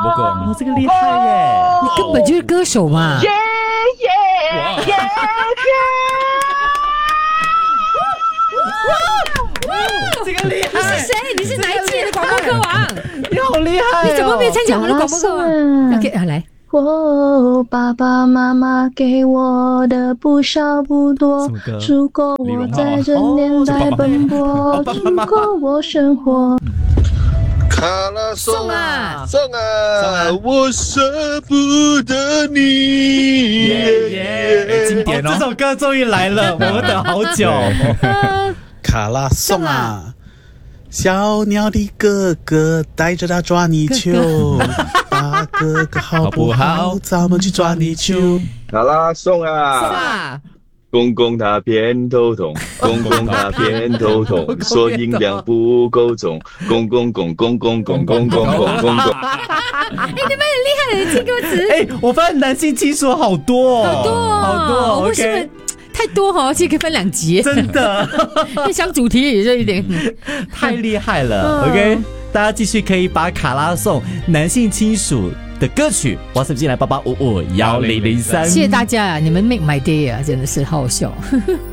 广播歌王。 哦，这个厉害耶！ 你根本就是歌手嘛。 耶耶耶！ 这个厉害！ 你是谁？你是哪一届的广播歌王？ 你好厉害、哦！ 你怎么没有参加我们的广播歌王 ？OK， 来。 爸爸妈妈给我的不少不多，足够我在这年代奔波，足够我生活。 卡拉颂啊， 颂啊，我舍不得你。 经典哦！这首歌终于来了，我们等好久。 卡拉颂啊，小鸟的哥哥带着它抓泥鳅。大哥哥好不好？咱们去抓泥鳅。 卡拉颂啊，公公他偏头痛，公公他偏头痛，说音量不够重，公公公公公公公公公公。 哎，你们很厉害的记歌词。 哎，我发现男性亲属好多哦，好多。 为什么？太多哈，其实可以分2集。 真的， 想主题也就有点太厉害了。OK， 大家继续可以把卡拉颂男性亲属的歌曲 WhatsApp 进来88551003。 谢谢大家啊，你们 make my day 啊，真的是好笑。